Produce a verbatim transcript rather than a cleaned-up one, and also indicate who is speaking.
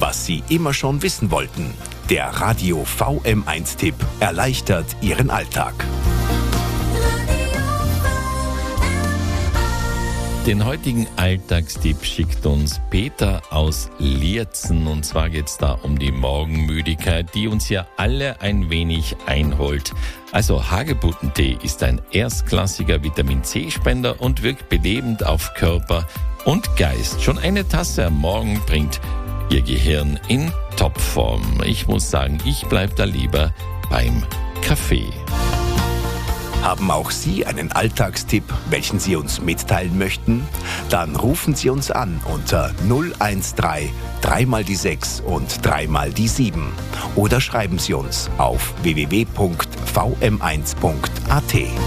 Speaker 1: was Sie immer schon wissen wollten. Der Radio V M eins Tipp erleichtert Ihren Alltag.
Speaker 2: Den heutigen Alltagstipp schickt uns Peter aus Lierzen. Und zwar geht es da um die Morgenmüdigkeit, die uns ja alle ein wenig einholt. Also Hagebuttentee ist ein erstklassiger Vitamin-C-Spender und wirkt belebend auf Körper und Geist. Schon eine Tasse am Morgen bringt Ihr Gehirn in Topform. Ich muss sagen, ich bleibe da lieber beim Kaffee.
Speaker 1: Haben auch Sie einen Alltagstipp, welchen Sie uns mitteilen möchten? Dann rufen Sie uns an unter null eins drei, drei mal die sechs und drei mal die sieben. Oder schreiben Sie uns auf w w w punkt v m eins punkt a t.